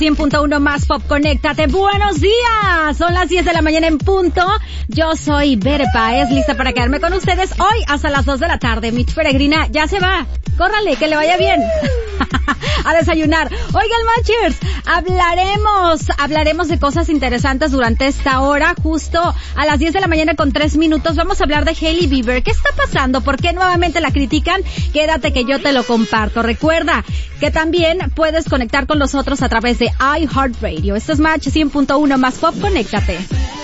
100.1 más pop, conéctate. Buenos días, son las 10 de la mañana en punto. Yo soy Bere Páez, lista para quedarme con ustedes hoy hasta las 2 de la tarde. Mitch Peregrina ya se va, córrale, que le vaya bien a desayunar. Oigan, Matchers, hablaremos de cosas interesantes durante esta hora. Justo a las 10 de la mañana con 3 minutos vamos a hablar de Hailey Bieber. ¿Qué está pasando? ¿Por qué nuevamente la critican? Quédate que yo te lo comparto. Recuerda que también puedes conectar con nosotros a través de iHeartRadio. Esto es Match 100.1 más pop, conéctate.